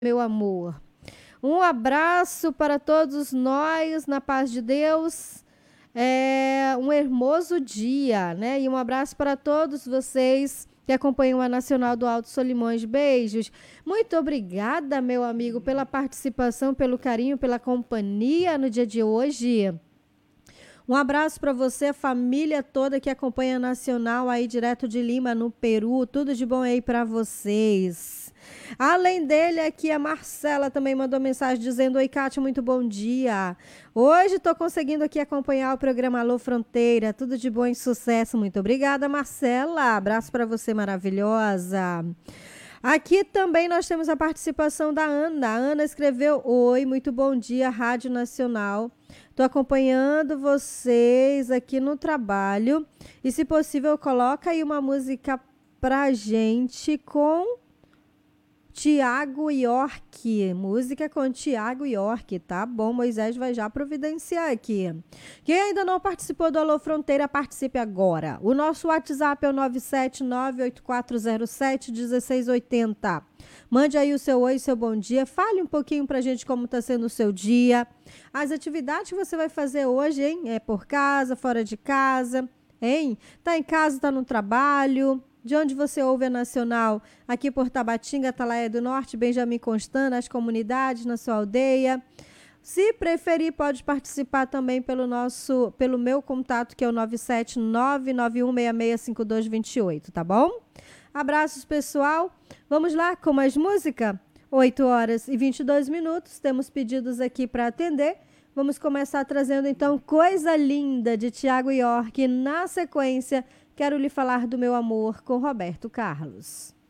meu amor. Um abraço para todos nós, na paz de Deus. Um hermoso dia, né? E um abraço para todos vocês que acompanham a Nacional do Alto Solimões. Beijos. Muito obrigada, meu amigo, pela participação, pelo carinho, pela companhia no dia de hoje. Um abraço para você, família toda que acompanha a Nacional aí direto de Lima, no Peru. Tudo de bom aí para vocês. Além dele, aqui a Marcela também mandou mensagem dizendo: oi, Kátia, muito bom dia. Hoje estou conseguindo aqui acompanhar o programa Alô Fronteira. Tudo de bom e sucesso. Muito obrigada, Marcela. Abraço para você, maravilhosa. Aqui também nós temos a participação da Ana. A Ana escreveu: oi, muito bom dia, Rádio Nacional. Estou acompanhando vocês aqui no trabalho. E, se possível, coloca aí uma música pra gente com Tiago York. Música com Tiago York. Tá bom, Moisés vai já providenciar aqui. Quem ainda não participou do Alô Fronteira, participe agora. O nosso WhatsApp é o 97984071680. Mande aí o seu oi, seu bom dia. Fale um pouquinho pra gente como tá sendo o seu dia. As atividades que você vai fazer hoje, hein? É por casa, fora de casa, hein? Tá em casa, tá no trabalho. De onde você ouve a Nacional? Aqui por Tabatinga, Atalaia do Norte, Benjamin Constant, nas comunidades, na sua aldeia. Se preferir, pode participar também pelo meu contato, que é o 97991665228, tá bom? Abraços, pessoal. Vamos lá com mais música? 8h22. Temos pedidos aqui para atender. Vamos começar trazendo, então, Coisa Linda, de Tiago York. Na sequência, Quero Lhe Falar do Meu Amor, com Roberto Carlos.